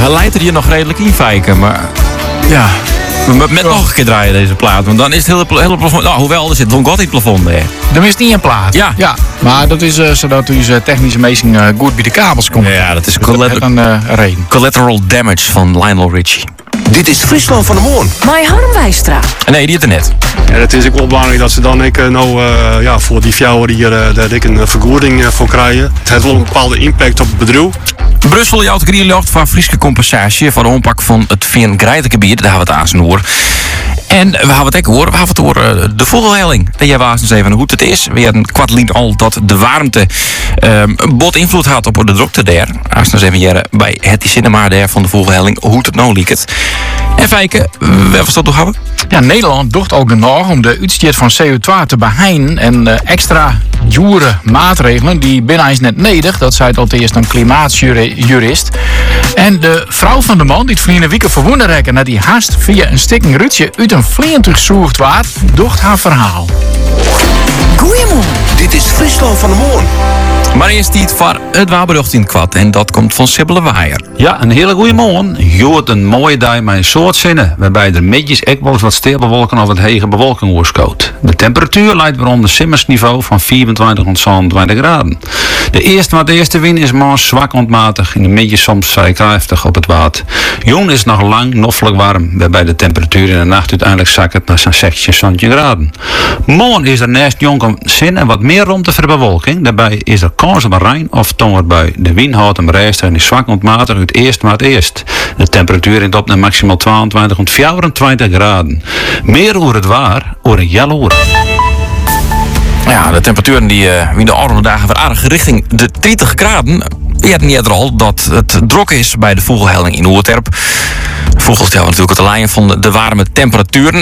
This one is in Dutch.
Hij leidt er hier nog redelijk in, Fijken, maar ja... Met nog een keer draaien deze plaat, want dan is het hele plafond... Nou, hoewel, er zit Don God in het plafond. Er is niet een plaat. Ja. Maar dat is zodat onze technische meezing goed bij de kabels komt. Ja, dat is reden. Collateral Damage van Lionel Richie. Dit is Friesland van de Moorn. Mai Harm Wijstra. Nee, die het er net. En het is ook wel belangrijk dat ze dan voor die fjouwer hier dat ik een vergoeding voor krijgen. Het heeft wel een bepaalde impact op het bedrijf. Brussel jouwt greenlucht van Friese compensatie voor de ompak van het Veen-Grijtengebied. Daar hebben we het aan hoor. En we hebben het ook hoor. We hebben het over de vogelhelling. Dat jij was eens even hoe het is. We hadden kwartlien al dat de warmte bot invloed had op de drukte daar. Als we eens even jaren bij het cinema daar van de vogelhelling. Hoe het nou liekt. En Fijke, wat was dat nog hebben? Ja, Nederland docht al genoeg om de uitstoot van CO2 te beheinen. En extra dure maatregelen die binnen is net nodig. Dat zei het al eerst een klimaatjurist. En de vrouw van de man die het verleden week verwonnen rekken dat die haast via een stikking rutje uit een vliegtuig zoekt waard, docht haar verhaal. Goeiemorgen. Dit is Friesland van de Moorn. Maar eerst iets voor het waberdocht in het kwad. En dat komt van Sibylle Waaier. Ja, een hele goede morgen. Joort een mooie dag met een soort zinnen. Waarbij er midjes ook wel eens wat steelbewolken of het hege bewolking oorskoot. De temperatuur lijkt weer onder simmersniveau van 24 tot 27 graden. De eerste wind is maar zwak ontmatig. In de midjes soms vrij krachtig op het water. Jong is nog lang noffelijk warm. Waarbij de temperatuur in de nacht uiteindelijk zakt naar zo'n 16 graden. Morgen is er naast jonge zinnen wat meer ruimte voor bewolking. Daarbij is er kans op een rein of tongerbui. De wind houdt hem rijster en is zwak ontmatig uit eerst maar het eerst. De temperatuur in op naar maximaal 22 tot 24 graden. Meer over het waar, over een jaloer. Ja, de temperaturen die in de oude dagen weer aardig richting de 30 graden. We hadden eerder al dat het druk is bij de vogelhelling in Oerterp. Vogels hebben natuurlijk het lijn van de warme temperaturen.